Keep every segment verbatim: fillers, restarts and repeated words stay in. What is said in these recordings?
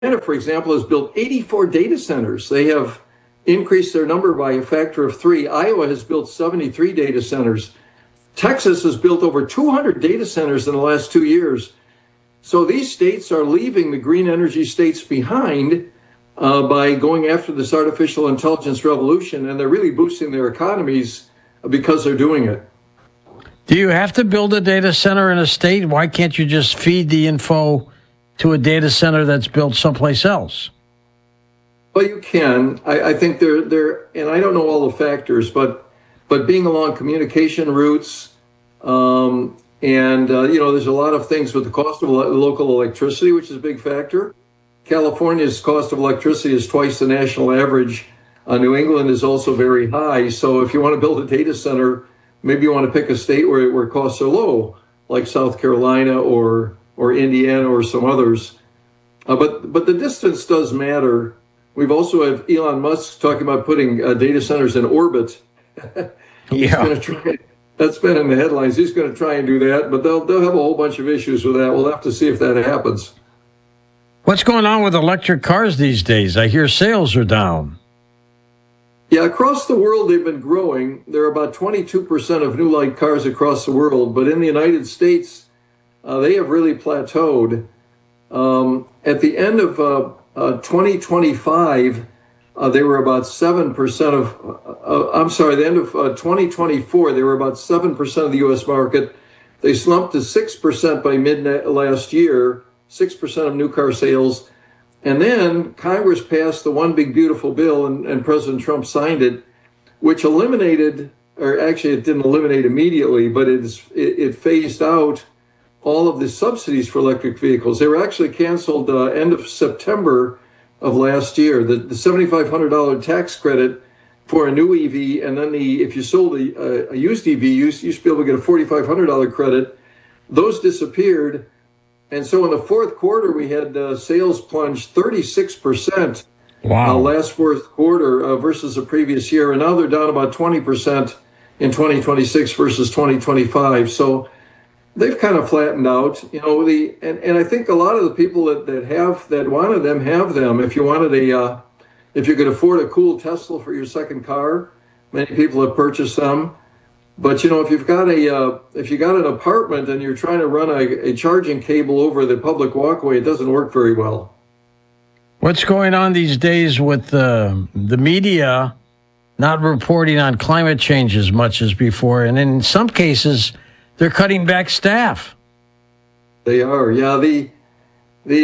for example, has built eighty-four data centers. They have increased their number by a factor of three. Iowa has built seventy-three data centers. Texas has built over two hundred data centers in the last two years. So these states are leaving the green energy states behind uh, by going after this artificial intelligence revolution, and they're really boosting their economies because they're doing it. Do you have to build a data center in a state? Why can't you just feed the info to a data center that's built someplace else? Well, you can. I, I think they're, they're, and I don't know all the factors, but but being along communication routes, um, and, uh, you know, there's a lot of things with the cost of local electricity, which is a big factor. California's cost of electricity is twice the national average. Uh, New England is also very high. So if you want to build a data center, maybe you want to pick a state where, where costs are low, like South Carolina or or Indiana or some others. Uh, but but the distance does matter. We've also have Elon Musk talking about putting uh, data centers in orbit. He's Yeah. going to try. That's been in the headlines. He's going to try and do that, but they'll they'll have a whole bunch of issues with that. We'll have to see if that happens. What's going on with electric cars these days? I hear sales are down. Yeah, across the world, they've been growing. There are about twenty-two percent of new light cars across the world, but in the United States, uh, they have really plateaued. Um, at the end of uh, uh, twenty twenty-five, uh, they were about seven percent of, uh, I'm sorry, the end of uh, twenty twenty-four, they were about seven percent of the U S market. They slumped to six percent by mid last year, six percent of new car sales. And then Congress passed the One Big Beautiful Bill, and, and President Trump signed it, which eliminated, or actually it didn't eliminate immediately, but it, is, it, it phased out all of the subsidies for electric vehicles. They were actually canceled uh, end of September of last year. The, the seven thousand five hundred dollars tax credit for a new E V, and then the if you sold a, a used E V, you used, you used to be able to get a four thousand five hundred dollars credit. Those disappeared. And so in the fourth quarter, we had uh, sales plunge thirty-six percent. Wow. Uh, last fourth quarter uh, versus the previous year. And now they're down about twenty percent in twenty twenty-six versus twenty twenty-five. So they've kind of flattened out, you know, the, and, and I think a lot of the people that, that have, that wanted them have them. If you wanted a, uh, if you could afford a cool Tesla for your second car, many people have purchased them. But, you know, if you've got a, uh, if you got an apartment and you're trying to run a, a charging cable over the public walkway, it doesn't work very well. What's going on these days with uh, the media not reporting on climate change as much as before? And in some cases, they're cutting back staff. They are. Yeah, the, the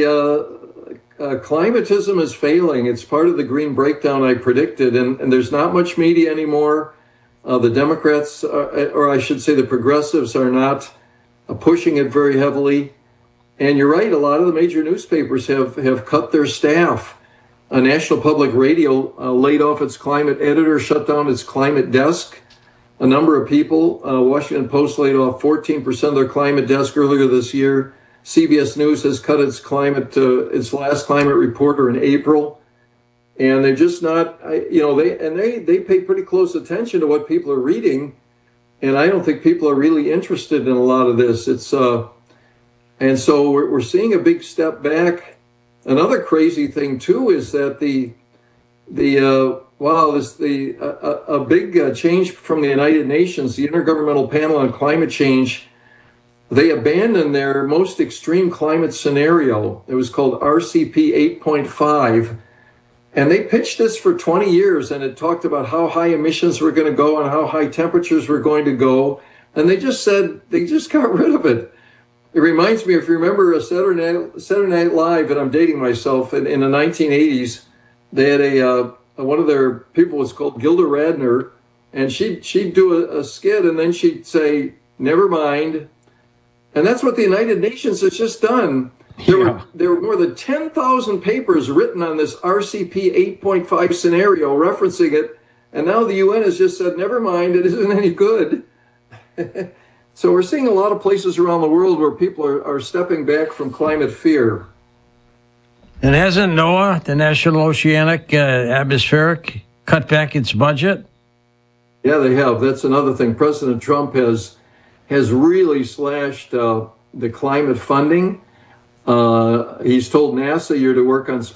uh, uh, climatism is failing. It's part of the green breakdown I predicted. And, and there's not much media anymore. Uh, the Democrats, uh, or I should say the progressives, are not uh, pushing it very heavily. And you're right, a lot of the major newspapers have, have cut their staff. Uh, National Public Radio uh, laid off its climate editor, shut down its climate desk. A number of people, uh, Washington Post laid off fourteen percent of their climate desk earlier this year. C B S News has cut its climate, uh, its last climate reporter in April. And they're just not, you know, they and they, they pay pretty close attention to what people are reading. And I don't think people are really interested in a lot of this. It's, uh, and so we're, we're seeing a big step back. Another crazy thing, too, is that the, the uh, wow, this the uh, a big uh, change from the United Nations, the Intergovernmental Panel on Climate Change. They abandoned their most extreme climate scenario. It was called R C P eight point five. And they pitched this for twenty years, and it talked about how high emissions were going to go and how high temperatures were going to go. And they just said, they just got rid of it. It reminds me, if you remember a Saturday Night, Saturday Night Live, and I'm dating myself, in, in the nineteen eighties, they had a, uh, one of their people was called Gilda Radner, and she'd, she'd do a, a skit, and then she'd say, never mind. And that's what the United Nations has just done. There, yeah. were, there were more than ten thousand papers written on this R C P eight point five scenario referencing it, and now the U N has just said, never mind, it isn't any good. So we're seeing a lot of places around the world where people are, are stepping back from climate fear. And hasn't NOAA, the National Oceanic uh, Atmospheric, cut back its budget? Yeah, they have. That's another thing. President Trump has, has really slashed uh, the climate funding. Uh, he's told NASA you're to work on